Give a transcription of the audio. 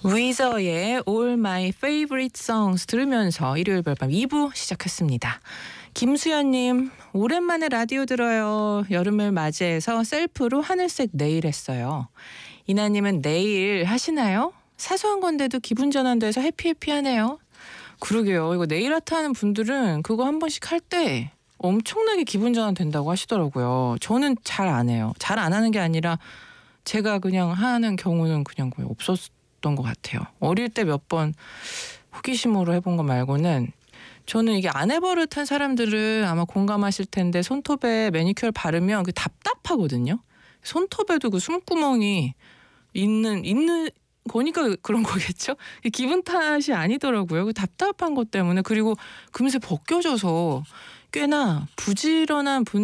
위저의 All My Favorite Songs 들으면서 일요일 별밤 2부 시작했습니다. 김수연님, 오랜만에 라디오 들어요. 여름을 맞이해서 셀프로 하늘색 네일 했어요. 이나님은 네일 하시나요? 사소한 건데도 기분 전환돼서 해피해피하네요. 그러게요. 이거 네일 아트 하는 분들은 그거 한 번씩 할 때 엄청나게 기분 전환 된다고 하시더라고요. 저는 잘 안 해요. 잘 안 하는 게 아니라 제가 그냥 하는 경우는 그냥 거의 없었던 것 같아요. 어릴 때 몇 번 호기심으로 해본 거 말고는 저는 이게 안 해버릇한 사람들은 아마 공감하실 텐데 손톱에 매니큐어를 바르면 그 답답하거든요. 손톱에도 그 숨구멍이 있는 거니까 그런 거겠죠? 기분 탓이 아니더라고요. 그 답답한 것 때문에. 그리고 금세 벗겨져서 꽤나 부지런한 분